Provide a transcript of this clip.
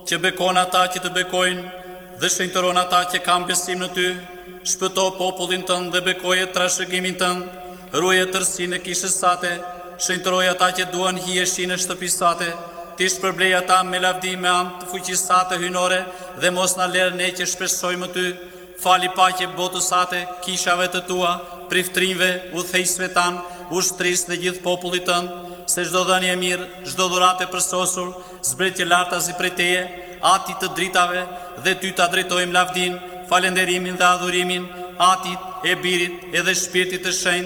që bekon ata që të bekojnë, dhe shenjtëron ata që kanë besim në ty, shpëto popullin tënd dhe bekoje trashëgimin tënd, ruaje tërësinë e kishës sate, shenjtëroj ata që duan hijeshin e shtëpisë sate, ti shpërblej ata me lavdi me anë të fuqisë sate hynore dhe mos na lërë ne që shpresojmë ty. Fali paqe botës sate, kishave të tua, priftrinjve, udhëheqësve tan, ushtrisë dhe gjithë popullit tënd, se çdo dhënie e mirë, çdo dhuratë e përsosur, zbretje lartazi prej teje, Atit të dritave, dhe ty ta drejtojmë lavdin, falenderimin dhe adhurimin, Atit, e Birit, edhe Shpirtit të Shenjtë,